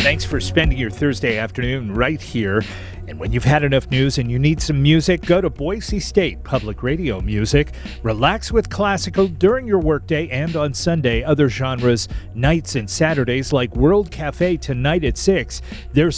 Thanks for spending your Thursday afternoon right here. And when you've had enough news and you need some music, go to Boise State Public Radio Music. Relax with classical during your workday and on Sunday, other genres, nights and Saturdays like World Cafe tonight at 6. There's